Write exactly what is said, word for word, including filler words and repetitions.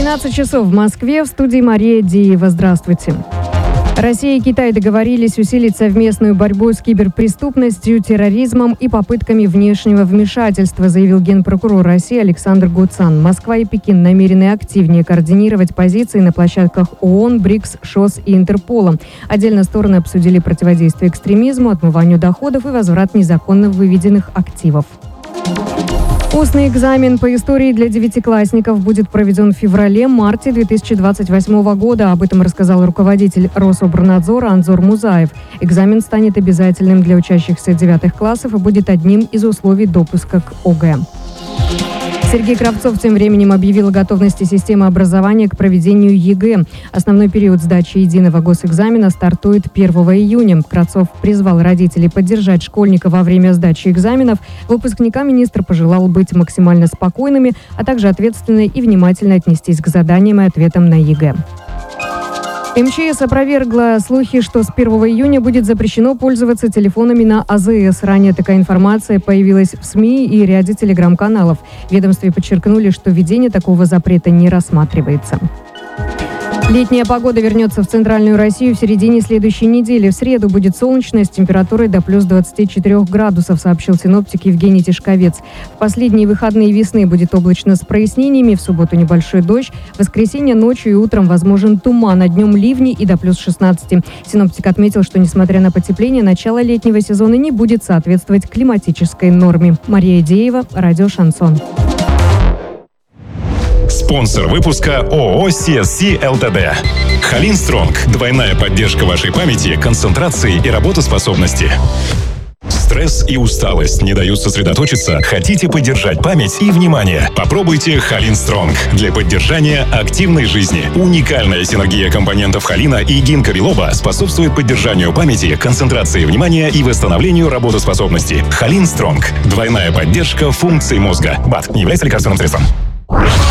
двенадцать часов в Москве. В студии Мария Диева. Здравствуйте. Россия и Китай договорились усилить совместную борьбу с киберпреступностью, терроризмом и попытками внешнего вмешательства, заявил генпрокурор России Александр Гуцан. Москва и Пекин намерены активнее координировать позиции на площадках ООН, БРИКС, ШОС и Интерпола. Отдельно стороны обсудили противодействие экстремизму, отмыванию доходов и возврат незаконно выведенных активов. Устный экзамен по истории для девятиклассников будет проведен в феврале-марте две тысячи двадцать восьмого года. Об этом рассказал руководитель Рособорнадзора Анзор Музаев. Экзамен станет обязательным для учащихся девятых классов и будет одним из условий допуска к ОГЭ. Сергей Кравцов тем временем объявил о готовности системы образования к проведению ЕГЭ. Основной период сдачи единого госэкзамена стартует первого июня. Кравцов призвал родителей поддержать школьника во время сдачи экзаменов. Выпускникам министр пожелал быть максимально спокойными, а также ответственно и внимательно отнестись к заданиям и ответам на ЕГЭ. МЧС опровергла слухи, что с первого июня будет запрещено пользоваться телефонами на АЗС. Ранее такая информация появилась в СМИ и ряде телеграм-каналов. В ведомстве подчеркнули, что введение такого запрета не рассматривается. Летняя погода вернется в центральную Россию в середине следующей недели. В среду будет солнечно с температурой до плюс двадцати четырёх градусов, сообщил синоптик Евгений Тишковец. В последние выходные весны будет облачно с прояснениями, в субботу небольшой дождь, в воскресенье ночью и утром возможен туман, а днем ливни и до плюс шестнадцати. Синоптик отметил, что несмотря на потепление, начало летнего сезона не будет соответствовать климатической норме. Мария Деева, радио «Шансон». Спонсор выпуска ООО си эс си Лтд. Халин Стронг. Двойная поддержка вашей памяти, концентрации и работоспособности. Стресс и усталость не дают сосредоточиться? Хотите поддержать память и внимание? Попробуйте Халин Стронг для поддержания активной жизни. Уникальная синергия компонентов холина и гинка билоба способствует поддержанию памяти, концентрации внимания и восстановлению работоспособности. Халин Стронг. Двойная поддержка функций мозга. БАД не является лекарственным средством.